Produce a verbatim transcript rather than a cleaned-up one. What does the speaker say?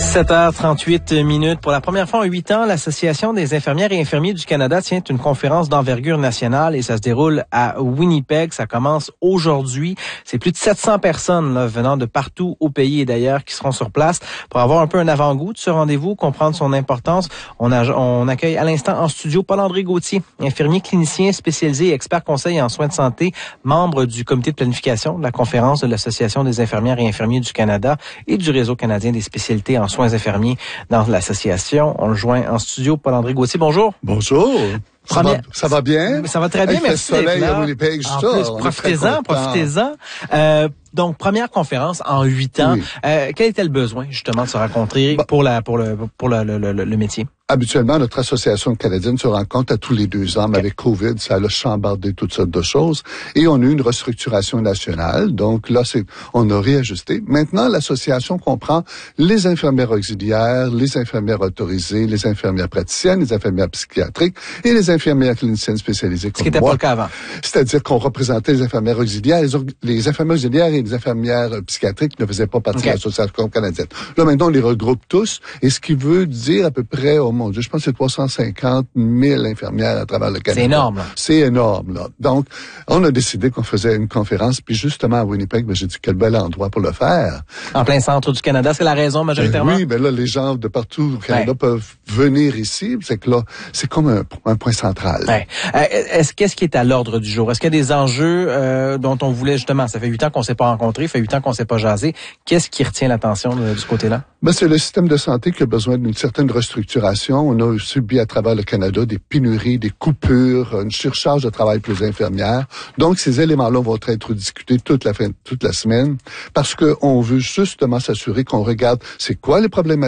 sept heures trente-huit minutes. Pour la première fois en huit ans, l'Association des infirmières et infirmiers du Canada tient une conférence d'envergure nationale et ça se déroule à Winnipeg. Ça commence aujourd'hui. C'est plus de sept cents personnes là, venant de partout au pays et d'ailleurs qui seront sur place pour avoir un peu un avant-goût de ce rendez-vous, comprendre son importance. On, a, on accueille à l'instant en studio Paul-André Gauthier, infirmier clinicien spécialisé et expert conseil en soins de santé, membre du comité de planification de la conférence de l'Association des infirmières et infirmiers du Canada et du Réseau canadien des spécialités en soins infirmiers dans l'association. On le joint en studio. Paul-André Gauthier, bonjour. Bonjour. Ça, Première... va, ça va bien? Ça va très bien, il merci. Il fait soleil à Winnipeg, en plus, profitez-en, profitez-en. Euh, donc, première conférence en huit ans. Oui. Euh, quel était le besoin, justement, de se rencontrer bah, pour la, pour le, pour le, le, le, le métier? Habituellement, notre association canadienne se rencontre à tous les deux ans, mais okay. avec COVID, ça a chambardé toutes sortes de choses. Et on a eu une restructuration nationale. Donc là, c'est, on a réajusté. Maintenant, l'association comprend les infirmières auxiliaires, les infirmières autorisées, les infirmières praticiennes, les infirmières psychiatriques et les infirmières cliniciennes spécialisées comme Ce qui n'était pas le cas avant. C'est-à-dire qu'on représentait les infirmières auxiliaires. Les, les infirmières auxiliaires et les infirmières psychiatriques ne faisaient pas partie okay. de l'association canadienne. Là, maintenant, on les regroupe tous. Et ce qui veut dire à peu près, au mon Dieu, je pense que c'est trois cent cinquante mille infirmières à travers le Canada. C'est énorme, là. C'est énorme, là. Donc, on a décidé qu'on faisait une conférence, puis justement à Winnipeg, ben, j'ai dit quel bel endroit pour le faire. En plein centre du Canada, c'est la raison majoritairement? Euh, oui, ben là, les gens de partout au Canada ouais. peuvent venir ici. C'est que là, c'est comme un, un point central. Ouais. Euh, est-ce, qu'est-ce qui est à l'ordre du jour? Est-ce qu'il y a des enjeux euh, dont on voulait justement, ça fait huit ans qu'on ne s'est pas rencontrés, ça fait huit ans qu'on ne s'est pas jasé. Qu'est-ce qui retient l'attention de, de ce côté-là? Ben, c'est le système de santé qui a besoin d'une certaine restructuration. On a subi à travers le Canada des pénuries, des coupures, une surcharge de travail pour les infirmières. Donc, ces éléments-là vont être discutés toute la fin, toute la semaine parce qu'on veut justement s'assurer qu'on regarde c'est quoi les problématiques